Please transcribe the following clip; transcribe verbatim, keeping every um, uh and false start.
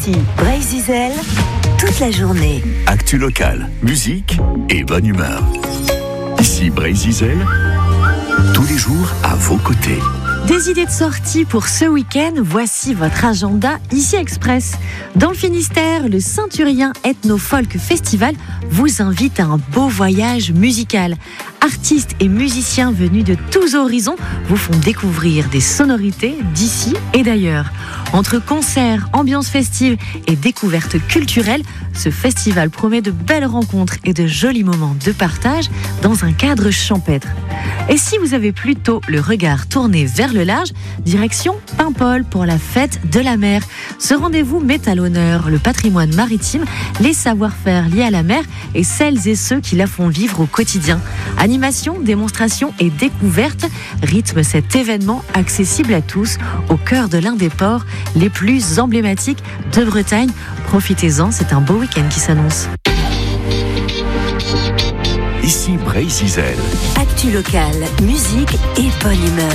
Ici, Brésil, toute la journée. Actu locale, musique et bonne humeur. Ici Brésil, tous les jours à vos côtés. Des idées de sortie pour ce week-end, voici votre agenda Ici Express. Dans le Finistère, le Sainturien Ethno Folk Festival vous invite à un beau voyage musical. Artistes et musiciens venus de tous horizons vous font découvrir des sonorités d'ici et d'ailleurs. Entre concerts, ambiance festive et découvertes culturelles, ce festival promet de belles rencontres et de jolis moments de partage dans un cadre champêtre. Et si vous avez plutôt le regard tourné vers le large, direction Paimpol pour la fête de la mer. Ce rendez-vous met à l'honneur le patrimoine maritime, les savoir-faire liés à la mer et celles et ceux qui la font vivre au quotidien. Animation, démonstration et découverte rythment cet événement accessible à tous au cœur de l'un des ports les plus emblématiques de Bretagne. Profitez-en, c'est un beau week-end qui s'annonce. Ici Brésil. Actu locale, musique et bonne humeur.